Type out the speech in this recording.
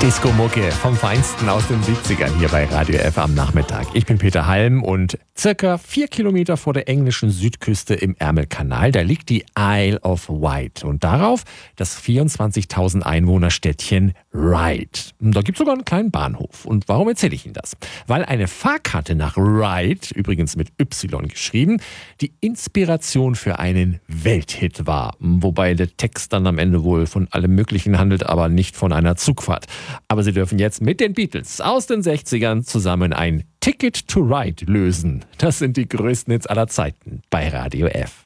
Disco-Mucke vom Feinsten aus den 70ern hier bei Radio F am Nachmittag. Ich bin Peter Halm und circa 4 Kilometer vor der englischen Südküste im Ärmelkanal, da liegt die Isle of Wight und darauf das 24.000 Einwohner-Städtchen Ryde. Da gibt es sogar einen kleinen Bahnhof. Und warum erzähle ich Ihnen das? Weil eine Fahrkarte nach Ryde, übrigens mit Y geschrieben, die Inspiration für einen Welthit war. Wobei der Text dann am Ende wohl von allem Möglichen handelt, aber nicht von einer Zugfahrt. Aber Sie dürfen jetzt mit den Beatles aus den 60ern zusammen ein Ticket to Ride lösen. Das sind die größten Hits aller Zeiten bei Radio F.